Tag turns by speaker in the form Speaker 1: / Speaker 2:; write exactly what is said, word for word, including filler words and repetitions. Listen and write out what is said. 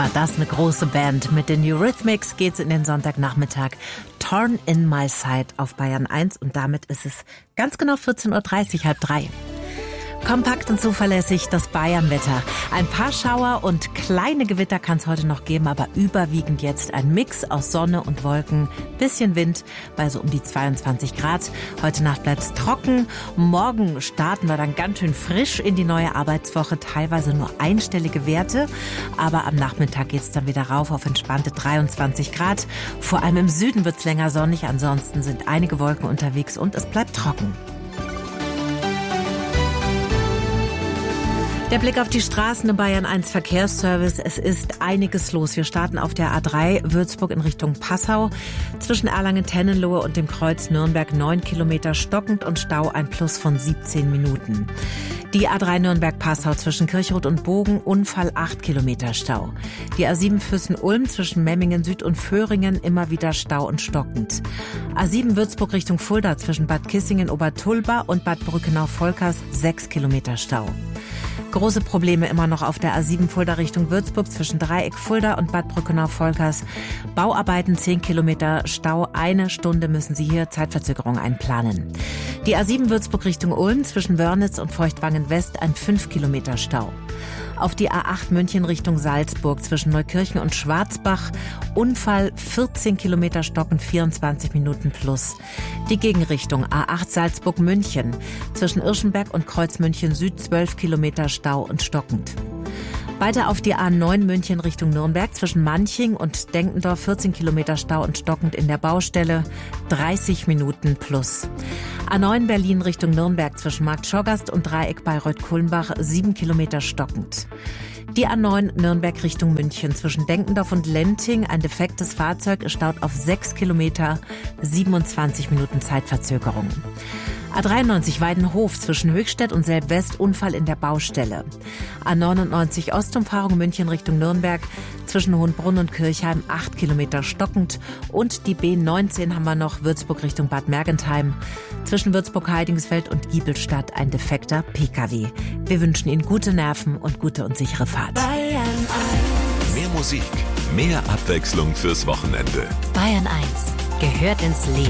Speaker 1: Ja, das ist eine große Band. Mit den Eurythmics geht's in den Sonntagnachmittag. Torn in My Side auf Bayern eins und damit ist es ganz genau vierzehn Uhr dreißig, halb drei. Kompakt und zuverlässig das Bayernwetter. Ein paar Schauer und kleine Gewitter kann es heute noch geben, aber überwiegend jetzt ein Mix aus Sonne und Wolken, bisschen Wind bei so um die zweiundzwanzig Grad. Heute Nacht bleibt es trocken. Morgen starten wir dann ganz schön frisch in die neue Arbeitswoche, teilweise nur einstellige Werte, aber am Nachmittag geht es dann wieder rauf auf entspannte dreiundzwanzig Grad. Vor allem im Süden wird es länger sonnig, ansonsten sind einige Wolken unterwegs und es bleibt trocken. Der Blick auf die Straßen im Bayern eins Verkehrsservice. Es ist einiges los. Wir starten auf der A drei Würzburg in Richtung Passau. Zwischen Erlangen-Tennenlohe und dem Kreuz Nürnberg neun Kilometer stockend und Stau, ein Plus von siebzehn Minuten. Die A drei Nürnberg-Passau zwischen Kirchroth und Bogen, Unfall acht Kilometer Stau. Die A sieben Füssen-Ulm zwischen Memmingen Süd und Föhringen, immer wieder Stau und stockend. A sieben Würzburg Richtung Fulda zwischen Bad Kissingen-Obertulba und Bad Brückenau-Volkers, sechs Kilometer Stau. Große Probleme immer noch auf der A sieben Fulda Richtung Würzburg zwischen Dreieck Fulda und Bad Brückenau-Volkers. Bauarbeiten, zehn Kilometer Stau, eine Stunde müssen Sie hier Zeitverzögerung einplanen. Die A sieben Würzburg Richtung Ulm zwischen Wörnitz und Feuchtwangen West, ein fünf Kilometer Stau. Auf die A acht München Richtung Salzburg zwischen Neukirchen und Schwarzbach. Unfall, vierzehn Kilometer stockend, vierundzwanzig Minuten plus. Die Gegenrichtung A acht Salzburg-München zwischen Irschenberg und Kreuz München Süd, zwölf Kilometer Stau und stockend. Weiter auf die A neun München Richtung Nürnberg zwischen Manching und Denkendorf, vierzehn Kilometer Stau und stockend in der Baustelle, dreißig Minuten plus. A neun Berlin Richtung Nürnberg zwischen Markt Schorgast und Dreieck Bayreuth-Kulmbach, sieben Kilometer stockend. Die A neun Nürnberg Richtung München zwischen Denkendorf und Lenting, ein defektes Fahrzeug, staut auf sechs Kilometer, siebenundzwanzig Minuten Zeitverzögerung. A dreiundneunzig Weidenhof zwischen Höchstädt und Selb-West, Unfall in der Baustelle. A neunundneunzig Ostumfahrung München Richtung Nürnberg zwischen Hohenbrunn und Kirchheim, acht Kilometer stockend. Und die B neunzehn haben wir noch, Würzburg Richtung Bad Mergentheim. Zwischen Würzburg-Heidingsfeld und Giebelstadt ein defekter P K W. Wir wünschen Ihnen gute Nerven und gute und sichere Fahrt.
Speaker 2: Bayern eins.
Speaker 3: Mehr Musik, mehr Abwechslung fürs Wochenende.
Speaker 2: Bayern eins gehört ins Leben.